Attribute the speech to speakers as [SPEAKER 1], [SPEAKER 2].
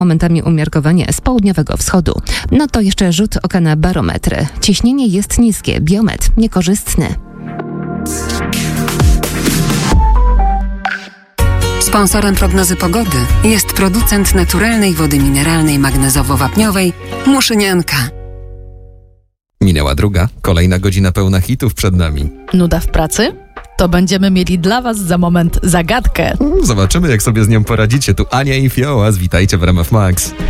[SPEAKER 1] Momentami umiarkowanie z południowego wschodu. No to jeszcze rzut oka na barometry. Ciśnienie jest niskie, biometr niekorzystny.
[SPEAKER 2] Sponsorem prognozy pogody jest producent naturalnej wody mineralnej magnezowo-wapniowej Muszynianka.
[SPEAKER 3] Minęła druga, kolejna godzina pełna hitów przed nami.
[SPEAKER 4] Nuda w pracy? To będziemy mieli dla Was za moment zagadkę.
[SPEAKER 3] Zobaczymy, jak sobie z nią poradzicie. Tu Ania i Fiołas, witajcie w RMF Max.